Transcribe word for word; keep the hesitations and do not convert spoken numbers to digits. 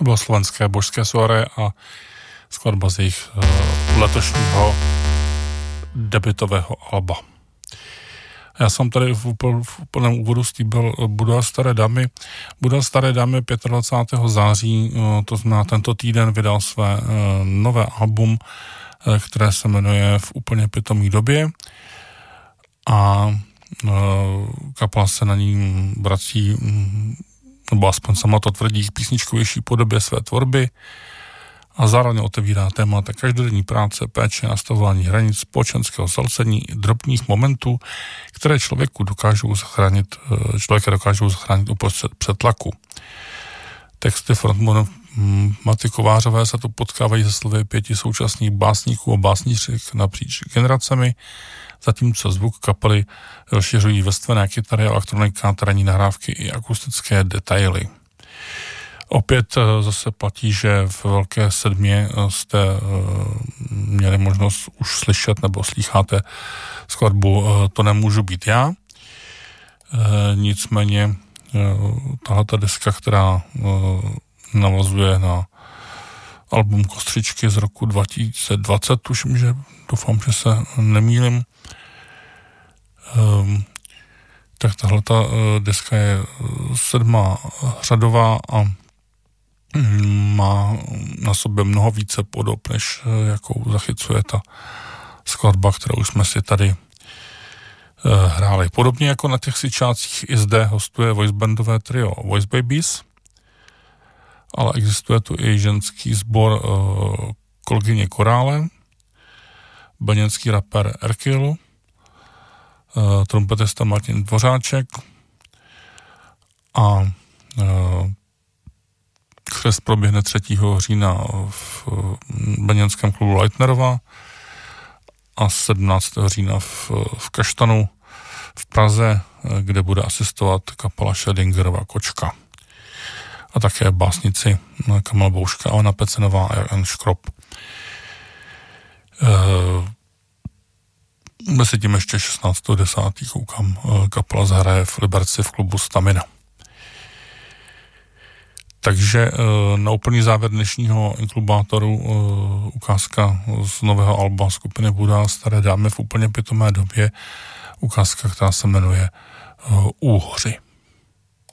To bylo slovenské božské soirée a skladba z jejich uh, letošního debutového alba. Já jsem tady v, úpl, v úplném úvodu slíbil Buda staré dámy. Buda staré dámy dvacátého pátého září, uh, to znamená tento týden, vydal své uh, nové album, uh, které se jmenuje V úplně pitomý době a uh, kapela se na ní vrací, um, nebo aspoň sama to tvrdí, k písničkovější podobě své tvorby a zároveň otevírá témata každodenní práce, péče, nastavování hranic, společenského zalcení, drobných momentů, které člověku dokážou zachránit, člověka dokážou zachránit uprostřed přetlaku. Texty frontmanu Maty Kovářové se tu potkávají ze slovy pěti současných básníků a básnířek napříč generacemi, zatímco zvuk kapely rozšiřují vrstvené kytary, elektronika, terénní nahrávky i akustické detaily. Opět zase platí, že v Velké sedmě jste měli možnost už slyšet nebo slýcháte skladbu To nemůžu být já. Nicméně tahleta deska, která navazuje na album Kostřičky z roku dva tisíce dvacet, tuším, že doufám, že se nemýlim, tak tahleta deska je sedmá řadová a má na sobě mnoho více podob, než jakou zachycuje ta skladba, kterou jsme si tady hráli. Podobně jako na těch sičácích i zde hostuje voicebandové trio Voice Babies, ale existuje tu i ženský sbor Kolegyně Korále, brněnský rapper Erkil, trompetista Martin Dvořáček a křest proběhne třetího října v brněnském klubu Leitnerova a sedmnáctého října v, v Kaštanu v Praze, kde bude asistovat kapela Schrödingerova kočka. A také básnici Kamil Bouška, Alena Pecenová a Jan Škrop. Mezi tím ještě šestnáctého desátého koukám, kapela zahraje v Liberci v klubu Stamina. Takže na úplný závěr dnešního inklubátoru ukázka z nového alba skupiny Buda staré dámy v úplně pitomé době, ukázka, která se jmenuje Úhoři.